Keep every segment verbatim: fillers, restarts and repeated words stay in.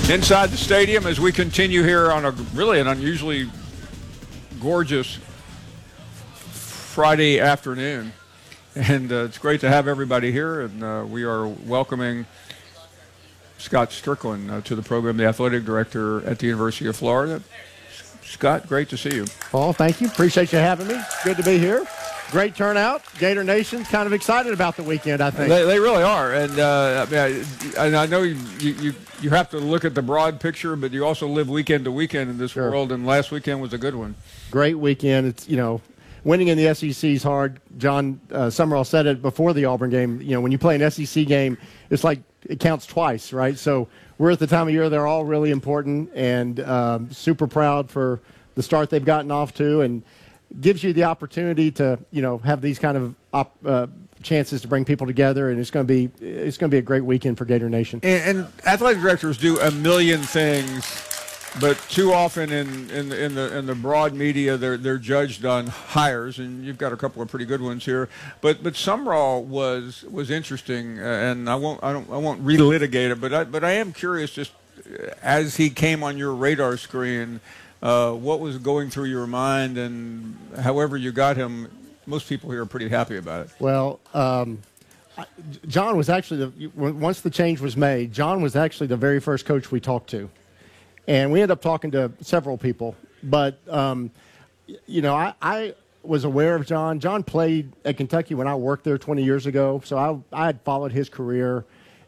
Inside the stadium as we continue here on a really an unusually gorgeous Friday afternoon. And uh, it's great to have everybody here, and uh, we are welcoming Scott Strickland uh, to the program, the athletic director at the University of Florida. Scott, great to see you. Paul, thank you. Appreciate you having me. Good to be here. Great turnout. Gator Nation's kind of excited about the weekend, I think. They, they really are. And, uh, I, mean, I, and I know you, you, you have to look at the broad picture, but you also live weekend to weekend in this sure. world, and last weekend was a good one. Great weekend. It's, you know, winning in the S E C is hard. John uh, Summerall said it before the Auburn game. You know, when you play an S E C game, it's like it counts twice, right? So we're at the time of year they're all really important, and um, super proud for the start they've gotten off to, and gives you the opportunity to, you know, have these kind of op, uh, chances to bring people together, and it's going to be it's going to be a great weekend for Gator Nation. And, and athletic directors do a million things, but too often in, in, in the in the broad media they're they're judged on hires, and you've got a couple of pretty good ones here. But but Summerall was was interesting, and I won't I don't I won't relitigate it, but I but I am curious, just as he came on your radar screen. Uh, what was going through your mind, and however you got him, most people here are pretty happy about it. Well, um, John was actually, the, once the change was made, John was actually the very first coach we talked to. And we ended up talking to several people. But, um, you know, I, I was aware of John. John played at Kentucky when I worked there twenty years ago. So I, I had followed his career.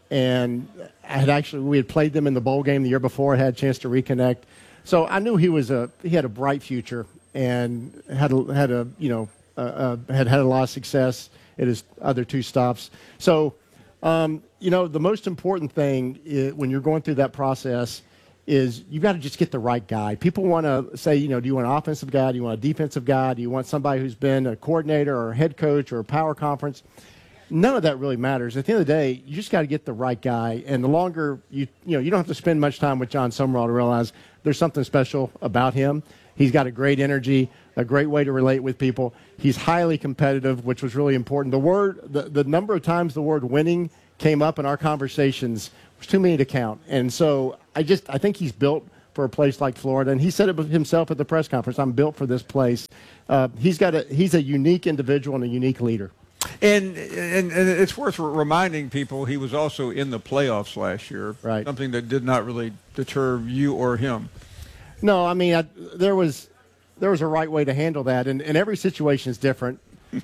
And I had actually, we had played them in the bowl game the year before. I had a chance to reconnect. So I knew he was a he had a bright future and had a, had a you know uh, uh, had had a lot of success at his other two stops. So um, you know the most important thing is, when you're going through that process is you've got to just get the right guy. People want to say, you know, do you want an offensive guy? Do you want a defensive guy? Do you want somebody who's been a coordinator or a head coach or a power conference? None of that really matters. At the end of the day, you just got to get the right guy. And the longer you, you know, you don't have to spend much time with John Summerall to realize there's something special about him. He's got a great energy, a great way to relate with people. He's highly competitive, which was really important. The word, the, the number of times the word winning came up in our conversations was too many to count. And so I just, I think he's built for a place like Florida. And he said it himself at the press conference, I'm built for this place. Uh, he's got a, he's a unique individual and a unique leader. And, and and it's worth reminding people he was also in the playoffs last year, right? Something that did not really deter you or him. No, I mean I, there was there was a right way to handle that, and, and every situation is different.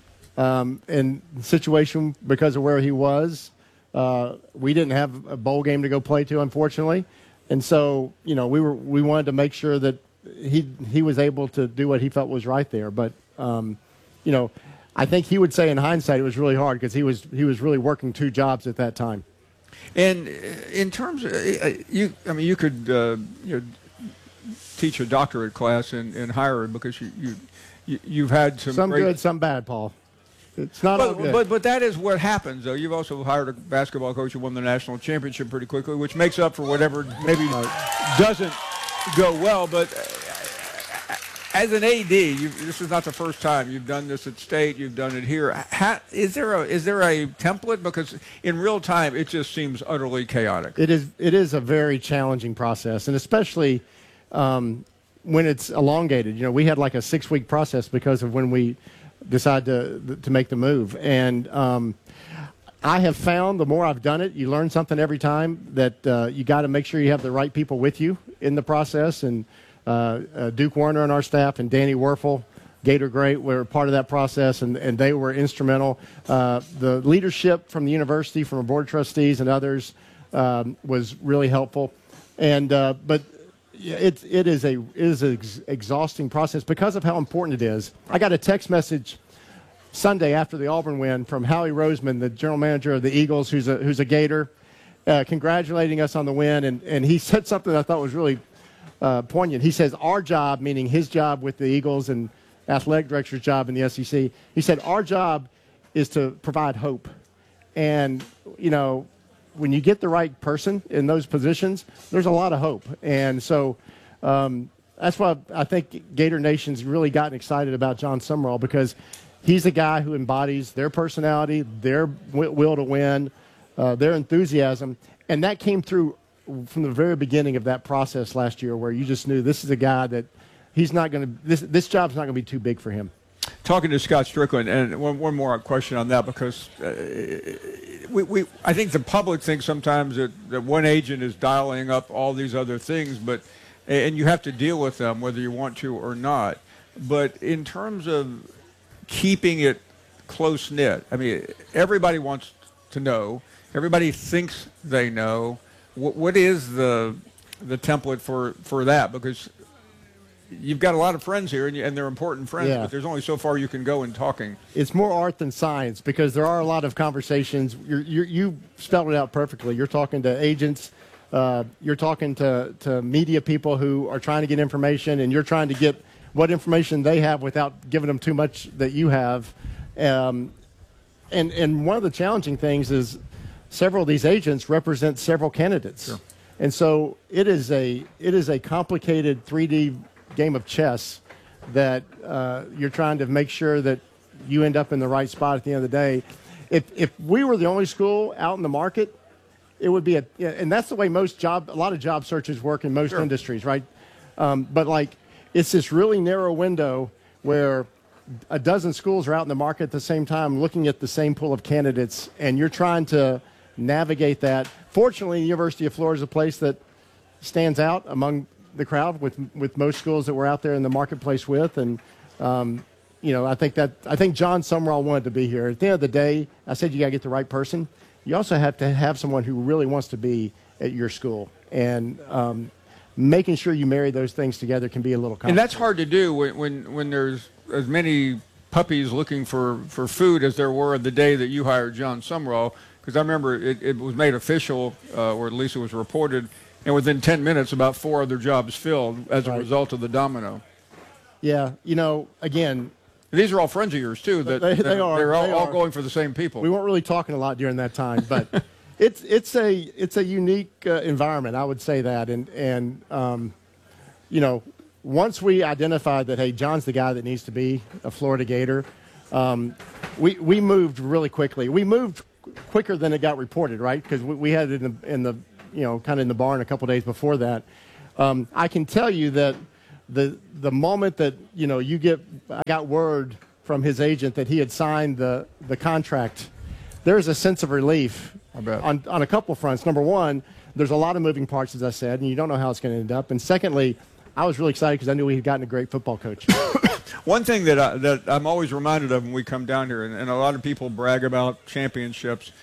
um, and the situation because of where he was, uh, we didn't have a bowl game to go play to, unfortunately, and so you know we were we wanted to make sure that he he was able to do what he felt was right there, but um, you know. I think he would say in hindsight it was really hard because he was he was really working two jobs at that time. And in terms of you, I mean, you could uh, you know, teach a doctorate class in, in hiring because you, you, you you've had some some great... good, some bad, Paul. It's not but, all good. But but that is what happens, though. You've also hired a basketball coach who won the national championship pretty quickly, which makes up for whatever maybe doesn't go well, but. As an A D, you, this is not the first time you've done this at State. You've done it here. How, is there a is there a template? Because in real time, it just seems utterly chaotic. It is. It is a very challenging process, and especially um, when it's elongated. You know, we had like a six week process because of when we decided to to make the move, and um, I have found the more I've done it, you learn something every time that uh, you got to make sure you have the right people with you in the process, and. Uh, uh, Duke Warner on our staff and Danny Werfel, Gator Great, were part of that process, and, and they were instrumental. Uh, the leadership from the university, from our board of trustees and others, um, was really helpful. And uh, but it it is a it is an ex- exhausting process because of how important it is. I got a text message Sunday after the Auburn win from Howie Roseman, the general manager of the Eagles, who's a who's a Gator, uh, congratulating us on the win, and and he said something I thought was really. Uh, poignant. He says our job, meaning his job with the Eagles and athletic director's job in the S E C, he said our job is to provide hope. And, you know, when you get the right person in those positions, there's a lot of hope. And so um, that's why I think Gator Nation's really gotten excited about John Summerall, because he's a guy who embodies their personality, their w- will to win, uh, their enthusiasm. And that came through from the very beginning of that process last year, where you just knew this is a guy that he's not going to, this, this job's not going to be too big for him. Talking to Scott Strickland, and one, one more question on that, because uh, we, we, I think the public thinks sometimes that, that one agent is dialing up all these other things, but and you have to deal with them whether you want to or not. But in terms of keeping it close-knit, I mean, everybody wants to know. Everybody thinks they know. What, what is the the template for, for that? Because you've got a lot of friends here, and, you, and they're important friends, yeah. but there's only so far you can go in talking. It's more art than science, because there are a lot of conversations. You're, you're, you spelled it out perfectly. You're talking to agents. Uh, you're talking to, to media people who are trying to get information, and you're trying to get what information they have without giving them too much that you have. Um, and, and one of the challenging things is several of these agents represent several candidates. Sure. And so it is a, it is a complicated three D game of chess that uh, you're trying to make sure that you end up in the right spot at the end of the day. If if we were the only school out in the market, it would be a, and that's the way most job, a lot of job searches work in most sure. industries, right? Um, but like, it's this really narrow window where a dozen schools are out in the market at the same time looking at the same pool of candidates, and you're trying to navigate that. Fortunately, the University of Florida is a place that stands out among the crowd with with most schools that we're out there in the marketplace with, and um, you know, I think that I think John Sumrall wanted to be here. At the end of the day, I said you got to get the right person. You also have to have someone who really wants to be at your school, and um, making sure you marry those things together can be a little complicated. And that's hard to do when when, when there's as many puppies looking for, for food as there were the day that you hired John Sumrall, because I remember it, it was made official, uh, or at least it was reported, and within ten minutes, about four other jobs filled as right. a result of the domino. Yeah, you know, again, these are all friends of yours too. That they, they that are. They're all, they all are. going for the same people. We weren't really talking a lot during that time, but it's it's a it's a unique uh, environment. I would say that, and and um, you know, once we identified that, hey, John's the guy that needs to be a Florida Gator, um, we we moved really quickly. We moved quicker than it got reported, right? Because we, we had it in the in the you know, kind of in the barn a couple days before that. Um, I can tell you that the the moment that, you know, you get, I got word from his agent that he had signed the, the contract, there's a sense of relief I bet. on, on a couple fronts. Number one, there's a lot of moving parts, as I said, and you don't know how it's going to end up. And secondly, I was really excited because I knew we had gotten a great football coach. One thing that, I, that I'm always reminded of when we come down here, and, and a lot of people brag about championships,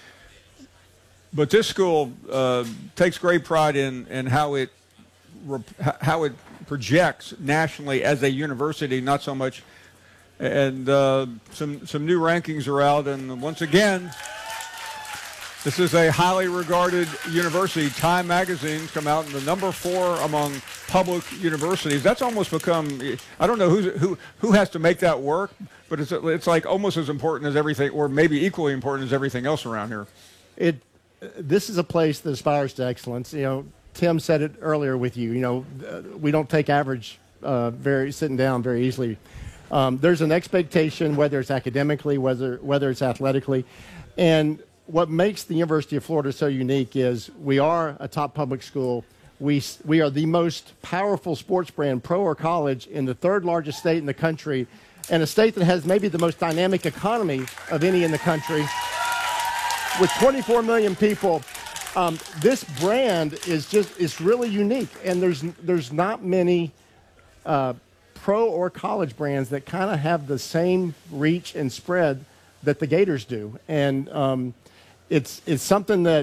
but this school uh, takes great pride in, in how it how it projects nationally as a university, not so much. And uh, some some new rankings are out, and once again, this is a highly regarded university. Time magazine's come out in the number four among public universities. That's almost become, I don't know who's, who who has to make that work, but it's it's like almost as important as everything, or maybe equally important as everything else around here. It. This is a place that aspires to excellence. You know, Tim said it earlier with you. You know, uh, we don't take average uh, very sitting down very easily. Um, there's an expectation, whether it's academically, whether whether it's athletically, and what makes the University of Florida so unique is we are a top public school. We we are the most powerful sports brand, pro or college, in the third largest state in the country, and a state that has maybe the most dynamic economy of any in the country. With twenty-four million people, um, this brand is just, it's really unique. And there's there's not many uh, pro or college brands that kind of have the same reach and spread that the Gators do. And um, it's it's something that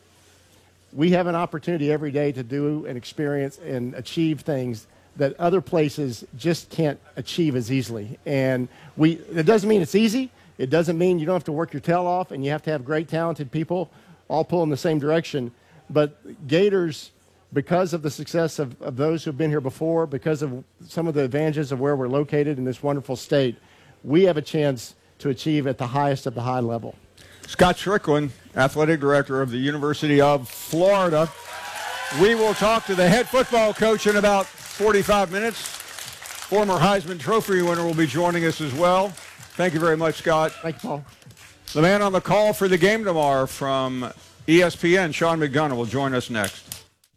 we have an opportunity every day to do and experience and achieve things that other places just can't achieve as easily. And we it doesn't mean it's easy. It doesn't mean you don't have to work your tail off, and you have to have great, talented people all pull in the same direction. But Gators, because of the success of, of those who have been here before, because of some of the advantages of where we're located in this wonderful state, we have a chance to achieve at the highest of the high level. Scott Strickland, athletic director of the University of Florida. We will talk to the head football coach in about forty-five minutes. Former Heisman Trophy winner will be joining us as well. Thank you very much, Scott. Thank you, Paul. The man on the call for the game tomorrow from E S P N, Sean McDonough, will join us next.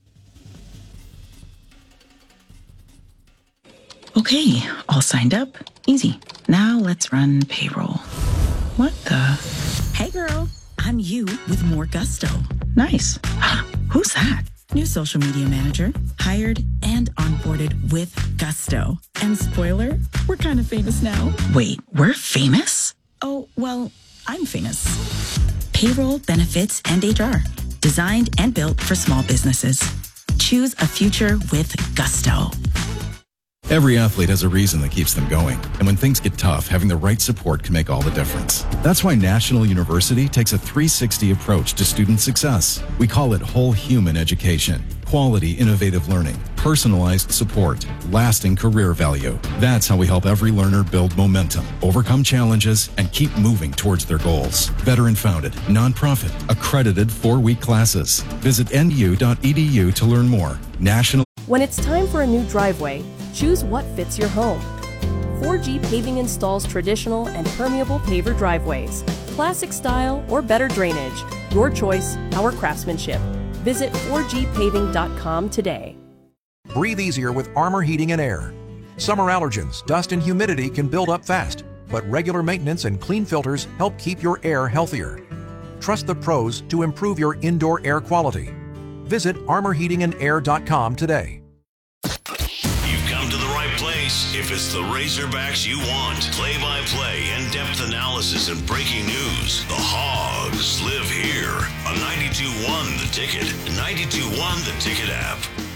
Okay, all signed up. Easy. Now let's run payroll. What the? Hey girl, I'm you with more gusto. Nice. Who's that? New social media manager, hired and onboarded with gusto. And spoiler, we're kind of famous now. Wait, we're famous? Oh, well, I'm famous. Payroll, benefits, and H R. Designed and built for small businesses. Choose a future with gusto. Every athlete has a reason that keeps them going. And when things get tough, having the right support can make all the difference. That's why National University takes a three sixty approach to student success. We call it whole human education. Quality, innovative learning, personalized support, lasting career value. That's how we help every learner build momentum, overcome challenges, and keep moving towards their goals. Veteran-founded, nonprofit, accredited four-week classes. Visit N U dot E D U to learn more. National. When it's time for a new driveway, choose what fits your home. four G Paving installs traditional and permeable paver driveways, classic style or better drainage. Your choice, our craftsmanship. Visit four G paving dot com today. Breathe easier with Armor Heating and Air. Summer allergens, dust and humidity can build up fast, but regular maintenance and clean filters help keep your air healthier. Trust the pros to improve your indoor air quality. Visit armor heating and air dot com today. You've come to the right place if it's the Razorbacks you want. Play-by-play, in-depth analysis, and breaking news. The Hogs live here on ninety-two point one The Ticket, ninety-two point one The Ticket app.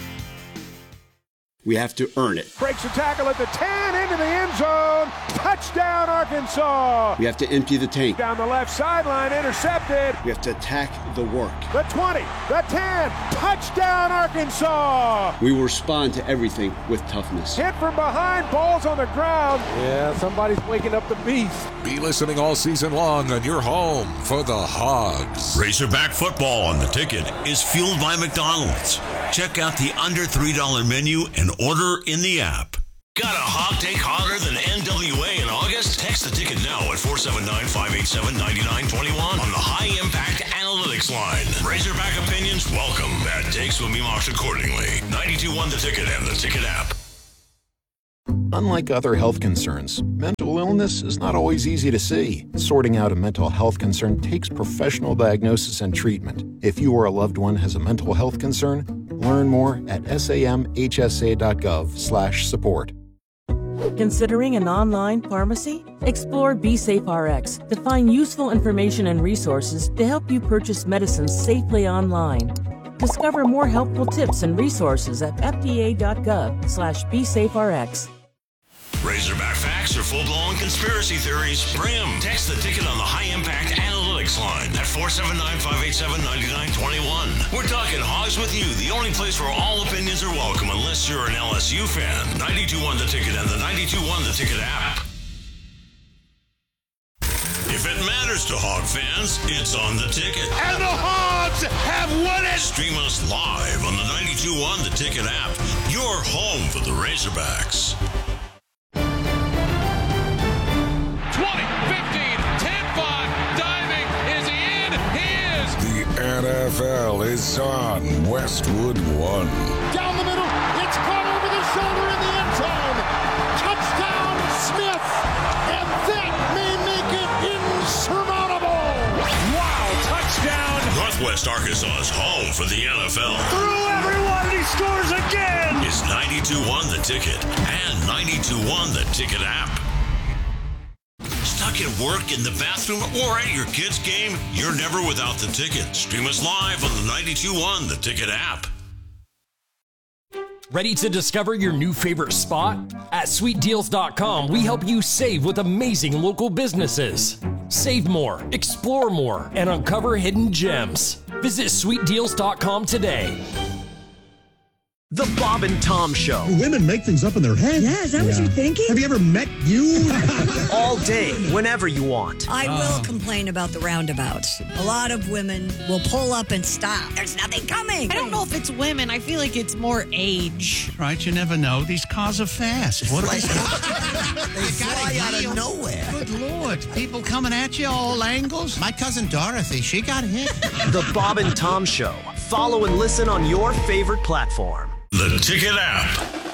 We have to earn it. Breaks a tackle at the ten, into the end zone. Touchdown, Arkansas. We have to empty the tank. Down the left sideline, intercepted. We have to attack the work. The twenty, the ten, touchdown, Arkansas. We will respond to everything with toughness. Hit from behind, balls on the ground. Yeah, somebody's waking up the beast. Be listening all season long on your home for the Hogs. Razorback football on The Ticket is fueled by McDonald's. Check out the under three dollar menu and order in the app. Got a hog take hotter than N W A in August? Text The Ticket now at four seven nine, five eight seven, nine nine two one on the High Impact Analytics line. Razorback opinions welcome. Bad takes will be marked accordingly. ninety-two point one The Ticket and The Ticket app. Unlike other health concerns, mental illness is not always easy to see. Sorting out a mental health concern takes professional diagnosis and treatment. If you or a loved one has a mental health concern, learn more at samhsa.gov slash support. Considering an online pharmacy? Explore BeSafeRx to find useful information and resources to help you purchase medicines safely online. Discover more helpful tips and resources at fda.gov slash BeSafeRx. Razorback facts or full-blown conspiracy theories? Bring 'em. Text The Ticket on the High Impact Analytics line at four seven nine, five eight seven, nine nine two one. We're talking Hogs with you, the only place where all opinions are welcome unless you're an L S U fan. ninety-two point one The Ticket and the ninety-two point one The Ticket app. If it matters to Hog fans, it's on The Ticket. And the Hogs have won it! Stream us live on the ninety-two point one The Ticket app. Your home for the Razorbacks. twenty, fifteen, ten, five, diving. Is he in? He is. The N F L is on Westwood One. Down the middle, it's caught over the shoulder in the end zone. Touchdown, Smith. And that may make it insurmountable. Wow, touchdown. Northwest Arkansas's home for the N F L. Through everyone, he scores again. Is ninety-two point one The Ticket and ninety-two point one The Ticket app. Stuck at work, in the bathroom, or at your kid's game? You're never without The Ticket. Stream us live on the ninety-two point one The Ticket app. Ready to discover your new favorite spot? At sweet deals dot com, we help you save with amazing local businesses. Save more, explore more, and uncover hidden gems. Visit sweet deals dot com today. The Bob and Tom Show. Do women make things up in their head? Yeah, is that yeah. what you're thinking? Have you ever met you? All day, whenever you want. I will uh. complain about the roundabouts. A lot of women will pull up and stop. There's nothing coming. I don't know if it's women. I feel like it's more age. Right, you never know. These cars are fast. What like, they fly out of nowhere. Good Lord. People coming at you all angles. My cousin Dorothy, she got hit. The Bob and Tom Show. Follow and listen on your favorite platform. The Ticket app.